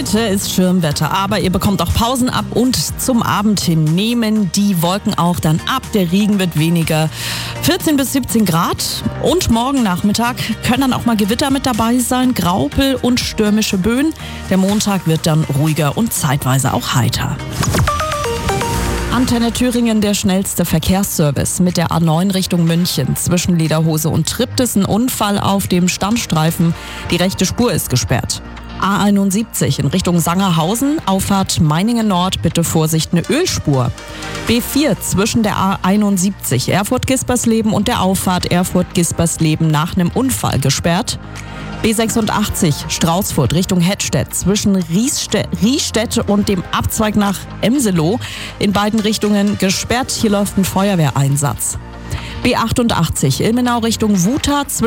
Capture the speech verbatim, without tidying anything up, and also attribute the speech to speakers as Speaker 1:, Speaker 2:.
Speaker 1: Heute ist Schirmwetter, aber ihr bekommt auch Pausen ab und zum Abend hin nehmen die Wolken auch dann ab. Der Regen wird weniger. vierzehn bis siebzehn Grad und morgen Nachmittag können dann auch mal Gewitter mit dabei sein, Graupel und stürmische Böen. Der Montag wird dann ruhiger und zeitweise auch heiter. Antenne Thüringen, der schnellste Verkehrsservice mit der A neun Richtung München. Zwischen Lederhose und Triptis ein Unfall auf dem Standstreifen. Die rechte Spur ist gesperrt. A einundsiebzig in Richtung Sangerhausen, Auffahrt Meiningen Nord, bitte Vorsicht, eine Ölspur. B vier zwischen der A einundsiebzig Erfurt-Gispersleben und der Auffahrt Erfurt-Gispersleben nach einem Unfall gesperrt. B sechsundachtzig Straußfurt Richtung Hettstedt zwischen Riesste- Riestedt und dem Abzweig nach Emseloh in beiden Richtungen gesperrt. Hier läuft ein Feuerwehreinsatz. B achtundachtzig Ilmenau Richtung Wutha